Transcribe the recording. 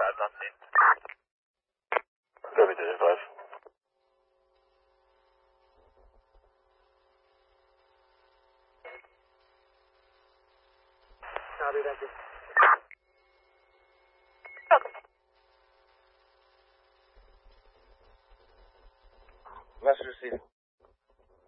not seen. Copy, Division 5. Copy, thank you. Message received.